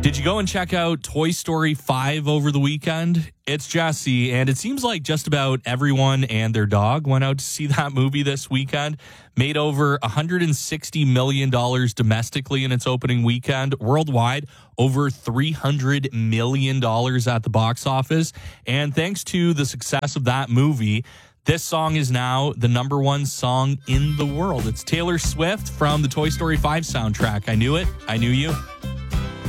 Did you go and check out Toy Story 5 over the weekend? It's Jesse, and it seems like just about everyone and their dog went out to see that movie this weekend. Made over $160 million domestically in its opening weekend. Worldwide, over $300 million at the box office. And thanks to the success of that movie, this song is now the number one song in the world. It's Taylor Swift from the Toy Story 5 soundtrack. I Knew It, I Knew You.